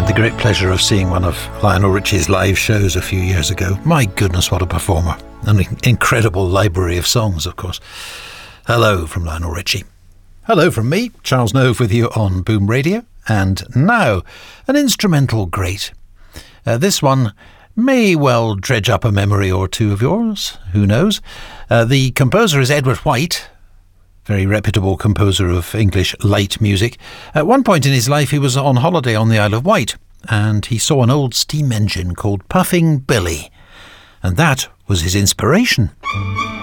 had the great pleasure of seeing one of Lionel Richie's live shows a few years ago. My goodness, what a performer. An incredible library of songs, of course. Hello from Lionel Richie. Hello from me, Charles Nove, with you on Boom Radio. And now, an instrumental great. This one may well dredge up a memory or two of yours. Who knows? The composer is Edward White, very reputable composer of English light music. At one point in his life, he was on holiday on the Isle of Wight, and he saw an old steam engine called Puffing Billy, and that was his inspiration.